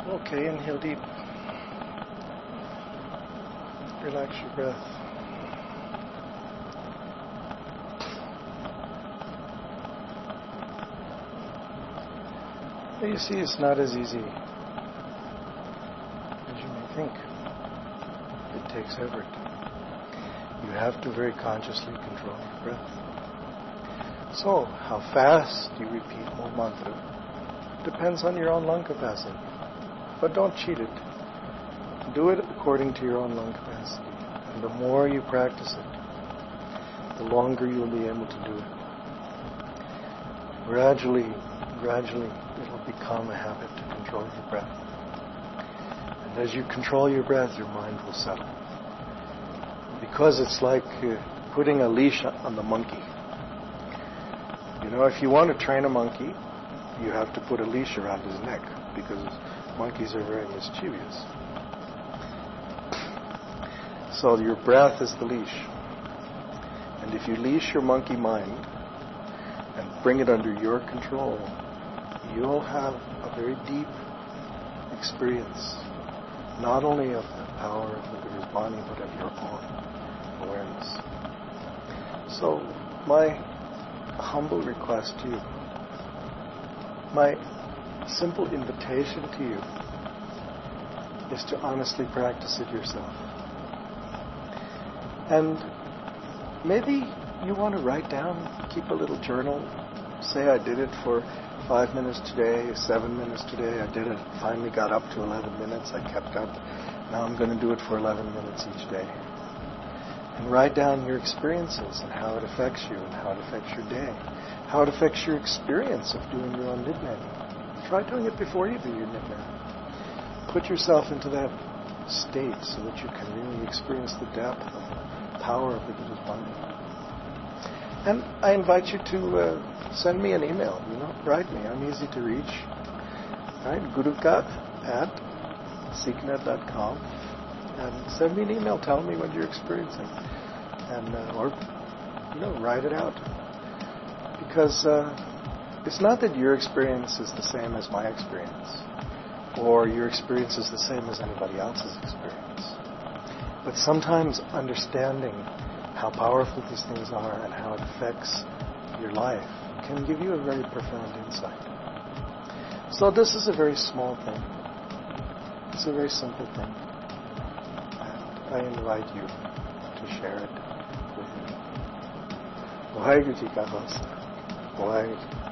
Okay, inhale deep. Relax your breath. You see, it's not as easy as you may think. It takes effort. You have to very consciously control your breath. So, how fast you repeat Om Mantra depends on your own lung capacity. But don't cheat it. Do it according to your own lung capacity. And the more you practice it, the longer you'll be able to do it. Gradually, it'll become a habit to control your breath. And as you control your breath, your mind will settle. Because it's like putting a leash on the monkey. You know, if you want to train a monkey, you have to put a leash around his neck, because monkeys are very mischievous. So your breath is the leash. And if you leash your monkey mind and bring it under your control, you'll have a very deep experience, not only of the power of the Guru's Bani, but of your own awareness. So my humble request to you, my simple invitation to you, is to honestly practice it yourself. And maybe you want to write down, keep a little journal, say I did it for 5 minutes today, 7 minutes today, I did it, finally got up to 11 minutes, I kept up, now I'm going to do it for 11 minutes each day. And write down your experiences and how it affects you and how it affects your day, how it affects your experience of doing your own midnight. Try doing it before you do your midnight. Put yourself into that state so that you can really experience the depth of the power of the Guru's Bani. And I invite you to send me an email, write me. I'm easy to reach. Right? gurukat@seeknet.com, and send me an email. Tell me what you're experiencing, and or write it out. Because it's not that your experience is the same as my experience, or your experience is the same as anybody else's experience. But sometimes understanding how powerful these things are and how it affects your life can give you a very profound insight. So this is a very small thing. It's a very simple thing. And I invite you to share it with me. Waheguru Ji Ka Khalsa. Waheguru.